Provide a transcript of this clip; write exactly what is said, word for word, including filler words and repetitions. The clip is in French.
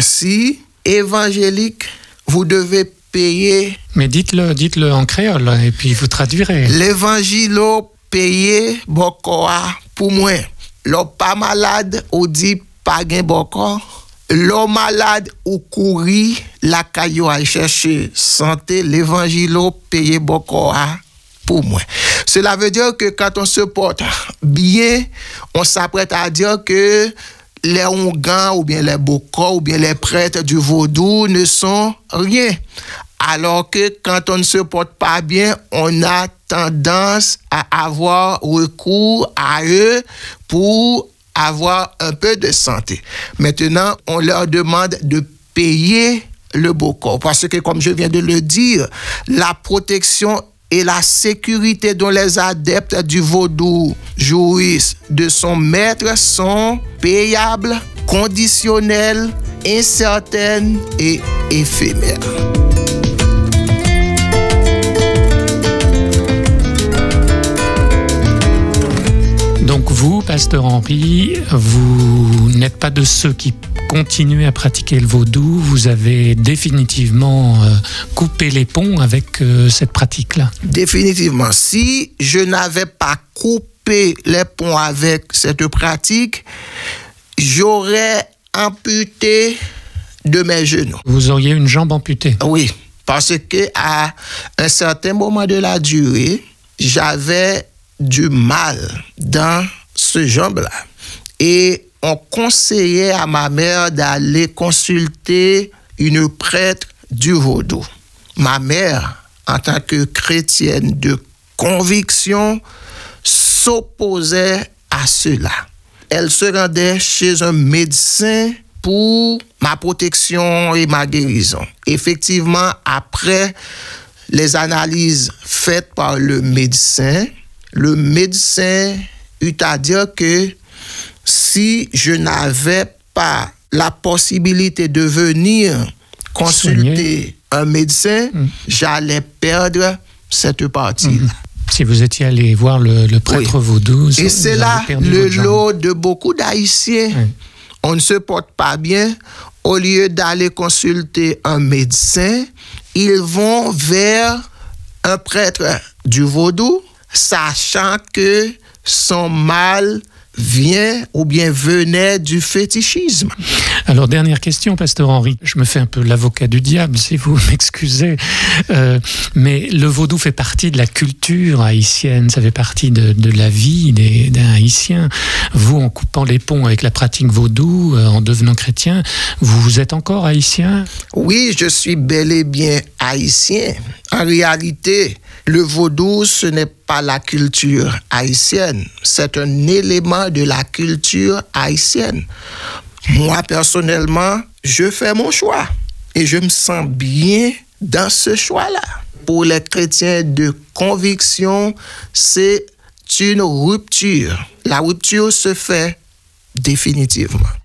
Ainsi, évangélique, vous devez payer. Mais dites-le, dites-le en créole, et puis vous traduirez. L'évangile paye beaucoup pour moi. L'on pas malade, ou dit pas gain beaucoup. L'on malade ou courir, la caillou à chercher santé, l'évangile paye beaucoup pour moi. Cela veut dire que quand on se porte bien, on s'apprête à dire que les Ongans ou bien les Bokor ou bien les prêtres du vaudou ne sont rien. Alors que quand on ne se porte pas bien, on a tendance à avoir recours à eux pour avoir un peu de santé. Maintenant, on leur demande de payer le Bokor. Parce que, comme je viens de le dire, la protection et la sécurité dont les adeptes du vaudou jouissent de son maître sont payables, conditionnelles, incertaines et éphémères. Donc vous, Pasteur Henri, vous n'êtes pas de ceux qui continuent à pratiquer le vaudou, vous avez définitivement euh, coupé les ponts avec euh, cette pratique-là. Définitivement. Si je n'avais pas coupé les ponts avec cette pratique, j'aurais amputé de mes genoux. Vous auriez une jambe amputée? Oui, parce que à un certain moment de la durée, j'avais du mal dans ce jambe-là. Et on conseillait à ma mère d'aller consulter une prêtre du vaudou. Ma mère, en tant que chrétienne de conviction, s'opposait à cela. Elle se rendait chez un médecin pour ma protection et ma guérison. Effectivement, après les analyses faites par le médecin, le médecin eut à dire que si je n'avais pas la possibilité de venir consulter Soigner. un médecin, mmh. j'allais perdre cette partie-là. Mmh. Si vous étiez allé voir le, le prêtre oui. vaudou, et c'est là le lot de beaucoup d'Haïtiens. Oui. On ne se porte pas bien. Au lieu d'aller consulter un médecin, ils vont vers un prêtre du vaudou, sachant que son mal vient ou bien venait du fétichisme. Alors, dernière question, Pasteur Henri. Je me fais un peu l'avocat du diable, si vous m'excusez. Euh, mais le vaudou fait partie de la culture haïtienne, ça fait partie de, de la vie des, d'un Haïtien. Vous, en coupant les ponts avec la pratique vaudou, euh, en devenant chrétien, vous êtes encore haïtien? Oui, je suis bel et bien haïtien. En réalité, le vaudou, ce n'est pas la culture haïtienne. C'est un élément de la culture haïtienne. Moi, personnellement, je fais mon choix et je me sens bien dans ce choix-là. Pour les chrétiens de conviction, c'est une rupture. La rupture se fait définitivement.